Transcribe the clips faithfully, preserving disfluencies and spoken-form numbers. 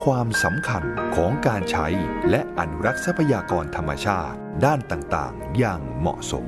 ความสำคัญของการใช้และอนุรักษ์ทรัพยากรธรรมชาติด้านต่างๆอย่างเหมาะสม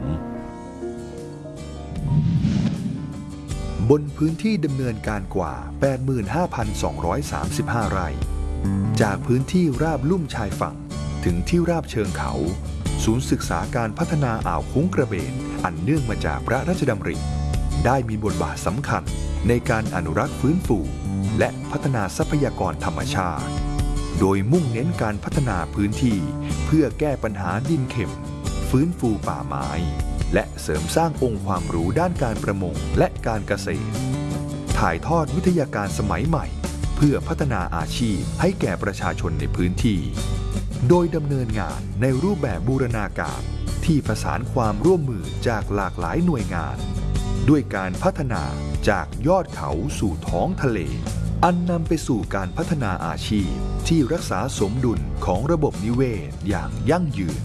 บนพื้นที่ดำเนินการกว่า แปดหมื่นห้าพันสองร้อยสามสิบห้า ไร่จากพื้นที่ราบลุ่มชายฝั่งถึงที่ราบเชิงเขาศูนย์ศึกษาการพัฒนาอ่าวคุ้งกระเบนอันเนื่องมาจากพระราชดำริได้มีบทบาทสำคัญในการอนุรักษ์ฟื้นฟูและพัฒนาทรัพยากรธรรมชาติโดยมุ่งเน้นการพัฒนาพื้นที่เพื่อแก้ปัญหาดินเค็มฟื้นฟูป่าไม้และเสริมสร้างองค์ความรู้ด้านการประมงและการเกษตรถ่ายทอดวิทยาการสมัยใหม่เพื่อพัฒนาอาชีพให้แก่ประชาชนในพื้นที่โดยดำเนินงานในรูปแบบบูรณาการที่ประสานความร่วมมือจากหลากหลายหน่วยงานด้วยการพัฒนาจากยอดเขาสู่ท้องทะเลอันนำไปสู่การพัฒนาอาชีพที่รักษาสมดุลของระบบนิเวศอย่างยั่งยืน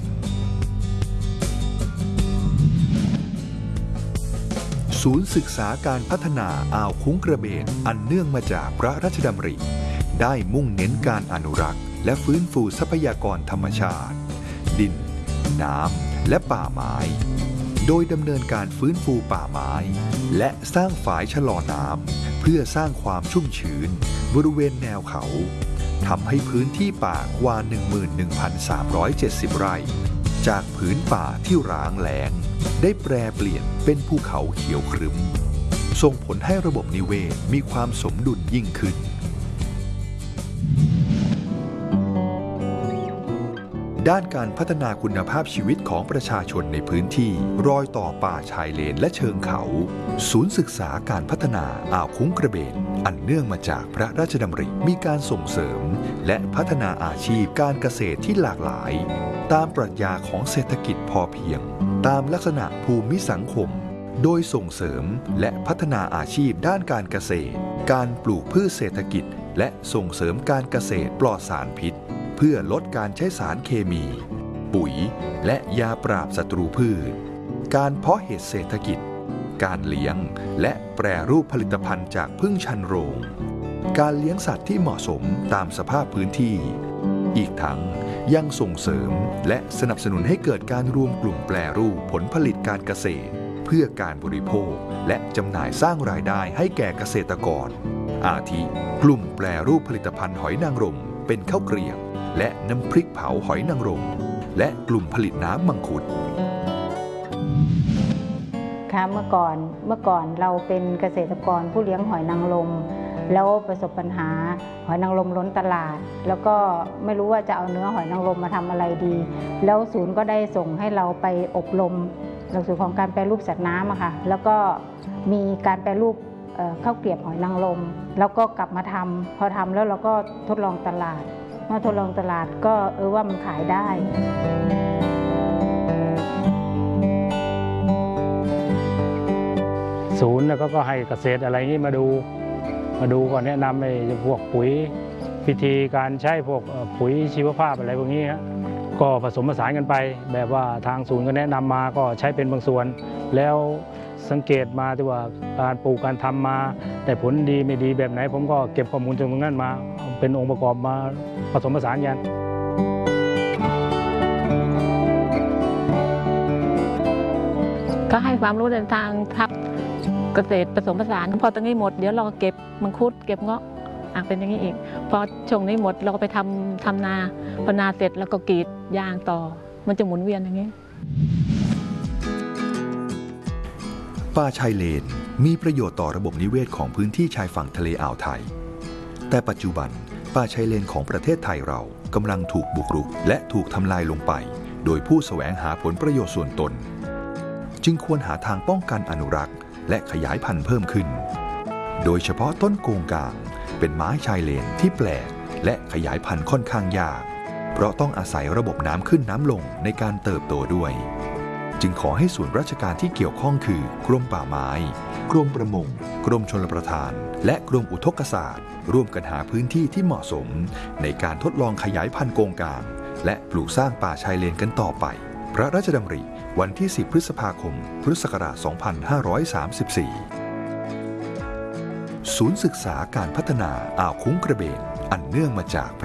ศูนย์ศึกษาการพัฒนาอ่าวคุ้งกระเบนอันเนื่องมาจากพระราชดำริได้มุ่งเน้นการอนุรักษ์และฟื้นฟูทรัพยากรธรรมชาติดินน้ำและป่าไม้โดยดำเนินการฟื้นฟูป่าไม้และสร้างฝายชะลอน้ำเพื่อสร้างความชุ่มชื้นบริเวณแนวเขาทำให้พื้นที่ป่ากว่า หนึ่งหมื่นหนึ่งพันสามร้อยเจ็ดสิบ ไร่จากผืนป่าที่ร้างแล้งได้แปรเปลี่ยนเป็นภูเขาเขียวครึ้มส่งผลให้ระบบนิเวศมีความสมดุลยิ่งขึ้นด้านการพัฒนาคุณภาพชีวิตของประชาชนในพื้นที่รอยต่อป่าชายเลนและเชิงเขาศูนย์ศึกษาการพัฒนาอ่าวคุ้งกระเบนอันเนื่องมาจากพระราชดำริมีการส่งเสริมและพัฒนาอาชีพการเกษตรที่หลากหลายตามปรัชญาของเศรษฐกิจพอเพียงตามลักษณะภูมิสังคมโดยส่งเสริมและพัฒนาอาชีพด้านการเกษตรการปลูกพืชเศรษฐกิจและส่งเสริมการเกษตรปลอดสารพิษเพื่อลดการใช้สารเคมีปุ๋ยและยาปราบศัตรูพืชการเพาะเห็ดเศรษฐกิจการเลี้ยงและแปรรูปผลิตภัณฑ์จากผึ้งชันโรงการเลี้ยงสัตว์ที่เหมาะสมตามสภาพพื้นที่อีกทั้งยังส่งเสริมและสนับสนุนให้เกิดการรวมกลุ่มแปรรูปผลผลิตการเกษตรเพื่อการบริโภคและจำหน่ายสร้างรายได้ให้แก่เกษตรกรอาทิกลุ่มแปรรูปผลิตภัณฑ์หอยนางรมเป็นข้าวเกรียบและน้ำพริกเผาหอยนางรมและกลุ่มผลิตน้ำมังคุดค่ะเมื่อก่อนเมื่อก่อนเราเป็นเกษตรกรผู้เลี้ยงหอยนางรมแล้วประสบปัญหาหอยนางรมล้นตลาดแล้วก็ไม่รู้ว่าจะเอาเนื้อหอยนางรมมาทำอะไรดีแล้วศูนย์ก็ได้ส่งให้เราไปอบรมหลักสูตรของการแปรรูปสัตว์น้ำอะค่ะแล้วก็มีการแปรรูปข้าวเกรียบหอยนางรมแล้วก็กลับมาทำพอทำแล้วเราก็ทดลองตลาดเมื่อทดลองตลาดก็เออว่ามันขายได้ศูนย์แล้วก็ให้เกษตรอะไรนี้มาดูมาดูก่อนแนะนำไอ้พวกปุ๋ยวิธีการใช้พวกปุ๋ยชีวภาพอะไรพวกนี้ก็ผสมผสานกันไปแบบว่าทางศูนย์ก็แนะนำมาก็ใช้เป็นบางส่วนแล้วสังเกตมาที่ว่าการปลูกการทำมาแต่ผลดีไม่ดีแบบไหนผมก็เก็บข้อมูลตรงนั้นมาเป็นองค์ประกอบมาผสมผสานกันก็ให้ความรู้ในทางทับเกษตรผสมผสานพอตรงนี้หมดเดี๋ยวเราเก็บมังคุดเก็บเงาะอ่ะเป็นอย่างนี้อีกพอช่วงนี้หมดเราก็ไปทำทำนาพอนาเสร็จแล้วก็กรีดยางต่อมันจะหมุนเวียนอย่างนี้ป่าชายเลนมีประโยชน์ต่อระบบนิเวศของพื้นที่ชายฝั่งทะเลอ่าวไทยแต่ปัจจุบันป่าชายเลนของประเทศไทยเรากำลังถูกบุกรุกและถูกทำลายลงไปโดยผู้แสวงหาผลประโยชน์ส่วนตนจึงควรหาทางป้องกันอนุรักษ์และขยายพันธุ์เพิ่มขึ้นโดยเฉพาะต้นโกงกางเป็นไม้ชายเลนที่แปลกและขยายพันธุ์ค่อนข้างยากเพราะต้องอาศัยระบบน้ำขึ้นน้ำลงในการเติบโตด้วยจึงขอให้ส่วนราชการที่เกี่ยวข้องคือกรมป่าไม้กรมประมงกรมชลประทานและกรมอุทกศาสตร์ร่วมกันหาพื้นที่ที่เหมาะสมในการทดลองขยายพันธุ์โกงกางและปลูกสร้างป่าชายเลนกันต่อไปพระราชดำริวันที่สิบพฤษภาคมพุทธศักราชสองพันห้าร้อยสามสิบสี่ศูนย์ศึกษาการพัฒนาอ่าวคุ้งกระเบนอันเนื่องมาจาก